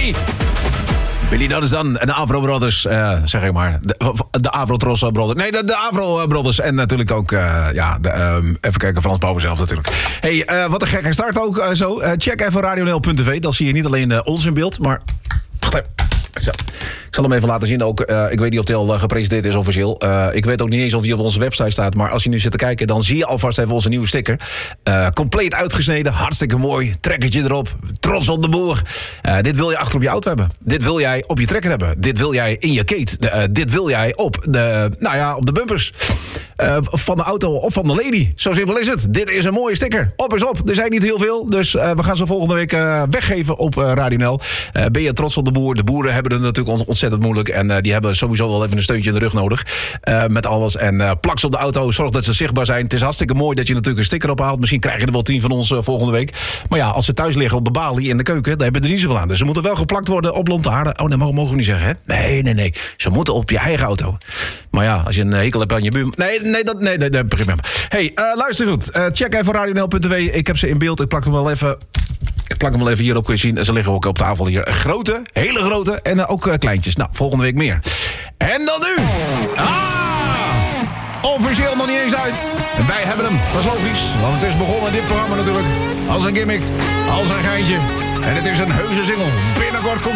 Hey! Billy Dodson en de Avro Brothers, zeg ik maar. De Avrotros Brothers. Nee, de Avro Brothers. En natuurlijk ook, even kijken, Frans Bouwer zelf natuurlijk. Hey, wat een gekke start ook zo. Check even radionl.tv. Dan zie je niet alleen ons in beeld, maar... Wacht even. Zo. Ik zal hem even laten zien ook. Ik weet niet of hij al gepresenteerd is officieel. Ik weet ook niet eens of hij op onze website staat. Maar als je nu zit te kijken, dan zie je alvast even onze nieuwe sticker. Compleet uitgesneden, hartstikke mooi. Trekkertje erop, trots op de boer. Dit wil je achter op je auto hebben. Dit wil jij op je trekker hebben. Dit wil jij in je keet. Dit wil jij op de bumpers. Van de auto of van de lady. Zo simpel is het. Dit is een mooie sticker. Op is op. Er zijn niet heel veel. Dus we gaan ze volgende week weggeven op Radio NL. Ben je trots op de boer? De boeren hebben het natuurlijk ontzettend moeilijk. En die hebben sowieso wel even een steuntje in de rug nodig. Met alles. En plak ze op de auto. Zorg dat ze zichtbaar zijn. Het is hartstikke mooi dat je natuurlijk een sticker ophaalt. Misschien krijg je er wel 10 van ons volgende week. Maar ja, als ze thuis liggen op de balie in de keuken, dan hebben we er niet zoveel aan. Dus ze moeten wel geplakt worden op lantaarnen. Oh, dat mogen we niet zeggen, hè? Nee. Ze moeten op je eigen auto. Maar ja, als je een hekel hebt aan je buurman... Nee, dat begrijp ik. Hey, luister goed. Check even radionl.tv. Ik heb ze in beeld. Ik plak hem wel even hierop, kun je zien. Ze liggen ook op tafel hier. Grote, hele grote en ook kleintjes. Nou, volgende week meer. En dan nu. Officieel nog niet eens uit. En wij hebben hem. Dat is logisch. Want het is begonnen, dit programma natuurlijk. Als een gimmick. Als een geintje. En het is een heuse single. Binnenkort komt